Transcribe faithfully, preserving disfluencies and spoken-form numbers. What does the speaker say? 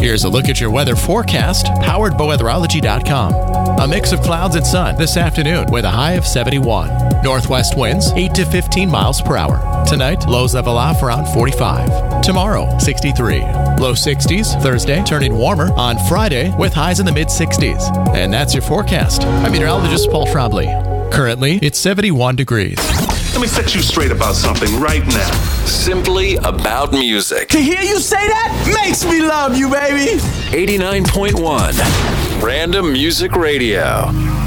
Here's a look at your weather forecast, powered by weatherology dot com. A mix of clouds and sun this afternoon with a high of seventy-one. Northwest winds eight to fifteen miles per hour. Tonight, lows level off around forty-five. Tomorrow, sixty-three. Low sixties Thursday, turning warmer on Friday with highs in the mid sixties. And that's your forecast. I'm meteorologist Paul Trombley. Currently, it's seventy-one degrees. Let me set you straight about something right now. Simply about music. To hear you say that makes me love you, baby. eighty-nine point one Random Music Radio.